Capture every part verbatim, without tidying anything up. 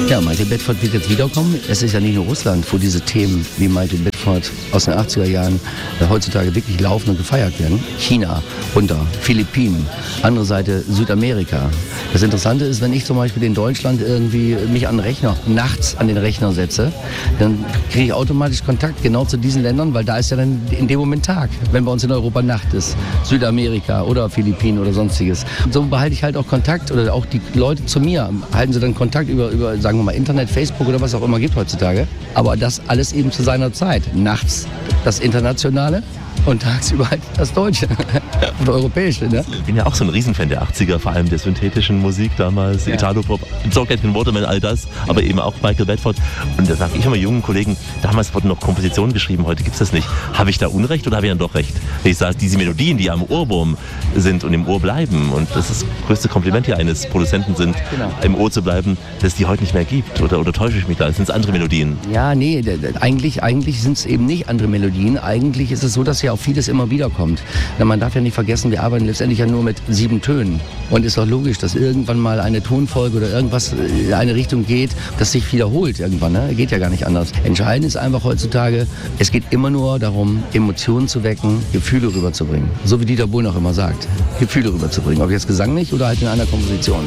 Ja, Michael Bedford wird jetzt wiederkommen. Es ist ja nicht nur Russland, wo diese Themen wie Michael Bedford aus den achtziger Jahren äh, heutzutage wirklich laufen und gefeiert werden. China, runter, Philippinen, andere Seite Südamerika. Das Interessante ist, wenn ich zum Beispiel in Deutschland irgendwie mich an den Rechner, nachts an den Rechner setze, dann kriege ich automatisch Kontakt genau zu diesen Ländern, weil da ist ja dann in dem Moment Tag, wenn bei uns in Europa Nacht ist. Südamerika oder Philippinen oder sonstiges. Und so behalte ich halt auch Kontakt oder auch die Leute zu mir, halten sie dann Kontakt über, über sagen wir mal, Internet, Facebook oder was auch immer gibt heutzutage. Aber das alles eben zu seiner Zeit. Nachts das Internationale und tagsüber halt das Deutsche und Europäische. Ne? Ich bin ja auch so ein Riesenfan der achtziger, vor allem der synthetischen Musik damals, ja. Italo-Pop, Socket and Waterman, all das, aber eben auch Michael Bedford. Und da sage ich immer jungen Kollegen, damals wurden noch Kompositionen geschrieben, heute gibt es das nicht. Habe ich da Unrecht oder habe ich dann doch recht? Ich sage, diese Melodien, die am Ohrwurm sind und im Ohr bleiben, und das ist das größte Kompliment hier eines Produzenten sind, genau. Im Ohr zu bleiben, dass es die heute nicht mehr gibt. Oder, oder täusche ich mich da? Sind es andere Melodien? Ja, nee, eigentlich, eigentlich sind es eben nicht andere Melodien. Eigentlich ist es so, dass ja auch vieles immer wieder kommt. Na, man darf ja nicht vergessen, wir arbeiten letztendlich ja nur mit sieben Tönen. Und ist doch logisch, dass irgendwann mal eine Tonfolge oder irgendwas in eine Richtung geht, das sich wiederholt irgendwann. Ne? Geht ja gar nicht anders. Entscheidend ist einfach heutzutage, es geht immer nur darum, Emotionen zu wecken, Gefühle rüberzubringen. So wie Dieter Bohlen auch immer sagt. Gefühle rüberzubringen. Ob jetzt gesanglich oder halt in einer Komposition.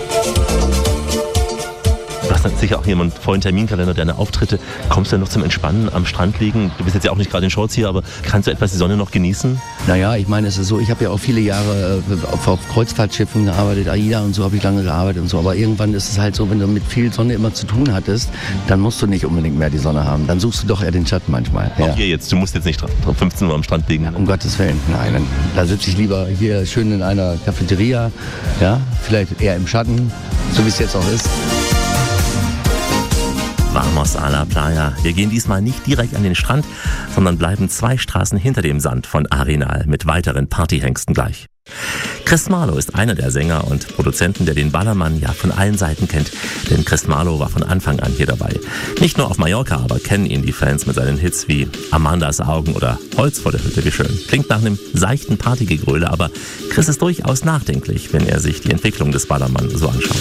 Du hast dann sicher auch jemand vollen Terminkalender, deine Auftritte. Kommst du dann noch zum Entspannen am Strand liegen? Du bist jetzt ja auch nicht gerade in Shorts hier, aber kannst du etwas die Sonne noch genießen? Naja, ich meine, es ist so, ich habe ja auch viele Jahre auf, auf Kreuzfahrtschiffen gearbeitet, AIDA und so habe ich lange gearbeitet und so. Aber irgendwann ist es halt so, wenn du mit viel Sonne immer zu tun hattest, dann musst du nicht unbedingt mehr die Sonne haben. Dann suchst du doch eher den Schatten manchmal. Auch ja. hier jetzt, du musst jetzt nicht fünfzehn Uhr am Strand liegen. Ja, um Gottes Willen, nein. Dann, da sitze ich lieber hier schön in einer Cafeteria, ja, vielleicht eher im Schatten, so wie es jetzt auch ist. Vamos a la Playa. Wir gehen diesmal nicht direkt an den Strand, sondern bleiben zwei Straßen hinter dem Sand von Arenal mit weiteren Partyhengsten gleich. Chris Marlowe ist einer der Sänger und Produzenten, der den Ballermann ja von allen Seiten kennt. Denn Chris Marlowe war von Anfang an hier dabei. Nicht nur auf Mallorca, aber kennen ihn die Fans mit seinen Hits wie Amandas Augen oder Holz vor der Hütte, wie schön. Klingt nach einem seichten Partygegröle, aber Chris ist durchaus nachdenklich, wenn er sich die Entwicklung des Ballermann so anschaut.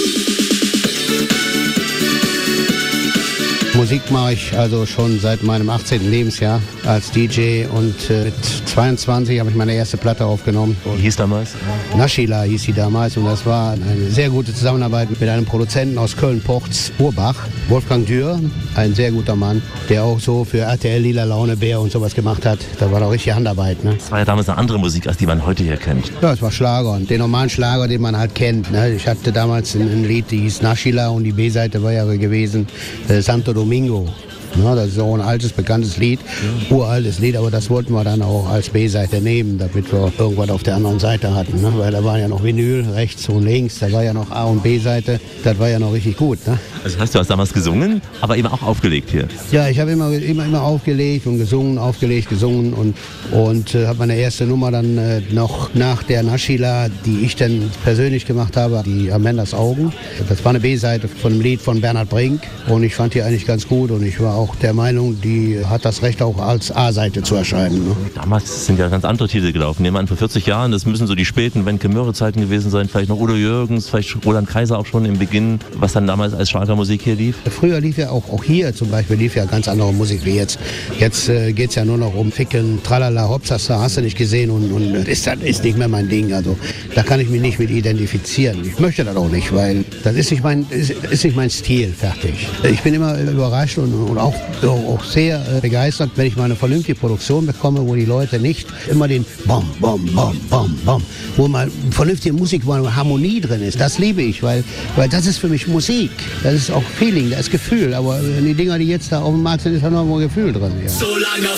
Musik mache ich also schon seit meinem achtzehnten Lebensjahr als D J und äh, mit zweiundzwanzig habe ich meine erste Platte aufgenommen. Wie hieß damals? Naschila hieß sie damals und das war eine sehr gute Zusammenarbeit mit einem Produzenten aus Köln-Porz, Urbach, Wolfgang Dürr, ein sehr guter Mann, der auch so für R T L Lila Laune, Bär und sowas gemacht hat. Da war doch richtig Handarbeit. Ne? Das war ja damals eine andere Musik, als die man heute hier kennt. Ja, es war Schlager und den normalen Schlager, den man halt kennt. Ne? Ich hatte damals ein, ein Lied, die hieß Naschila und die B-Seite war ja gewesen äh, Santo Domingo. Ja, das ist auch ein altes, bekanntes Lied, ja. Uraltes Lied, aber das wollten wir dann auch als B-Seite nehmen, damit wir irgendwas auf der anderen Seite hatten. Ne? Weil da war ja noch Vinyl, rechts und links, da war ja noch A- und B-Seite, das war ja noch richtig gut. Ne? Also das heißt, du hast damals gesungen, aber eben auch aufgelegt hier? Ja, ich habe immer, immer, immer aufgelegt und gesungen, aufgelegt, gesungen und, und äh, habe meine erste Nummer dann äh, noch nach der Naschila, die ich dann persönlich gemacht habe, die Amandas Augen. Das war eine B-Seite von einem Lied von Bernhard Brink und ich fand die eigentlich ganz gut und ich war auch der Meinung, die hat das Recht auch als A-Seite zu erscheinen. Ne? Damals sind ja ganz andere Titel gelaufen. Nehmen wir an, vor vierzig Jahren, das müssen so die späten Wenke-Möhre-Zeiten gewesen sein, vielleicht noch Udo Jürgens, vielleicht Roland Kaiser auch schon im Beginn, was dann damals als Schlagermusik hier lief. Früher lief ja auch, auch hier zum Beispiel, lief ja ganz andere Musik wie jetzt. Jetzt äh, geht es ja nur noch um Ficken, Tralala, Hopsasa, hast du nicht gesehen und, und ist, das ist nicht mehr mein Ding. Also da kann ich mich nicht mit identifizieren. Ich möchte das auch nicht, weil das ist nicht mein, ist, ist nicht mein Stil, fertig. Ich bin immer überrascht und, und auch auch sehr äh, begeistert, wenn ich mal eine vernünftige Produktion bekomme, wo die Leute nicht immer den Bom, Bom, Bom, Bom, Bom, wo mal vernünftige Musik, wo eine Harmonie drin ist. Das liebe ich, weil, weil das ist für mich Musik. Das ist auch Feeling, das ist Gefühl. Aber die Dinger, die jetzt da auf dem Markt sind, ist da noch ein Gefühl drin. Ja. Solange